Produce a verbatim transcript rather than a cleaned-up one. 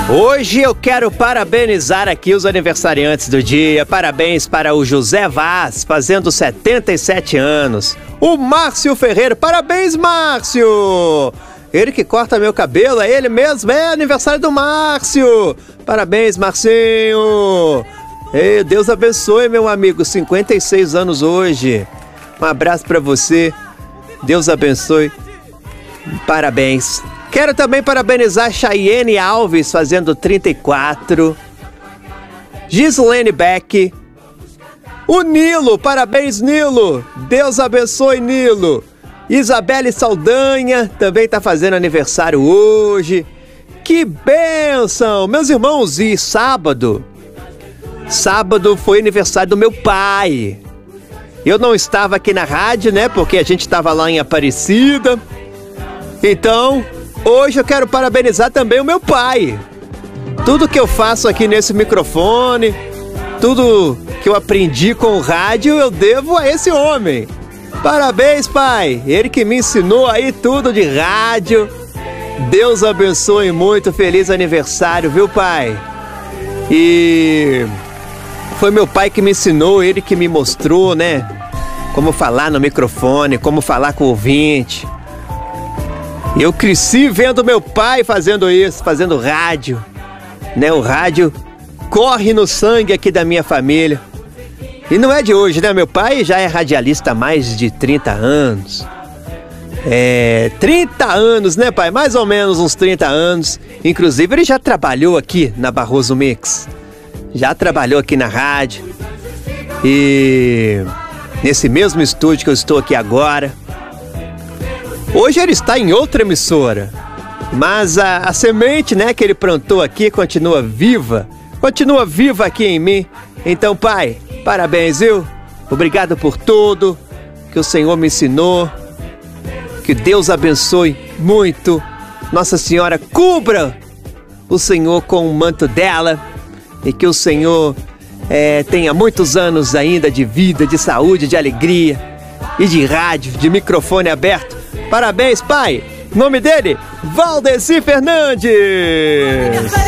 Hoje eu quero parabenizar aqui os aniversariantes do dia. Parabéns para o José Vaz, fazendo setenta e sete anos. O Márcio Ferreira, parabéns, Márcio! Ele que corta meu cabelo, é ele mesmo, é aniversário do Márcio! Parabéns, Marcinho! Ei, Deus abençoe, meu amigo, cinquenta e seis anos hoje. Um abraço para você, Deus abençoe, parabéns. Quero também parabenizar Chayenne Alves, fazendo trinta e quatro. Gislene Beck. O Nilo, parabéns, Nilo. Deus abençoe, Nilo. Isabelle Saldanha também está fazendo aniversário hoje. Que bênção! Meus irmãos, e sábado? Sábado foi aniversário do meu pai. Eu não estava aqui na rádio, né? Porque a gente estava lá em Aparecida. Então, hoje eu quero parabenizar também o meu pai. Tudo que eu faço aqui nesse microfone, tudo que eu aprendi com o rádio, eu devo a esse homem. Parabéns, pai. Ele que me ensinou aí tudo de rádio. Deus abençoe muito. Feliz aniversário, viu, pai? E foi meu pai que me ensinou, ele que me mostrou, né? Como falar no microfone, como falar com o ouvinte. Eu cresci vendo meu pai fazendo isso, fazendo rádio, né? O rádio corre no sangue aqui da minha família. E não é de hoje, né? Meu pai já é radialista há mais de trinta anos. É, trinta anos, né, pai? Mais ou menos uns trinta anos. Inclusive, ele já trabalhou aqui na Barroso Mix. Já trabalhou aqui na rádio. E nesse mesmo estúdio que eu estou aqui agora. Hoje ele está em outra emissora, mas a, a semente, né, que ele plantou aqui continua viva, continua viva aqui em mim. Então, pai, parabéns, viu? Obrigado por tudo que o Senhor me ensinou. Que Deus abençoe muito. Nossa Senhora cubra o Senhor com o manto dela e que o Senhor é, tenha muitos anos ainda de vida, de saúde, de alegria e de rádio, de microfone aberto. Parabéns, pai! Nome dele, Valdeci Fernandes!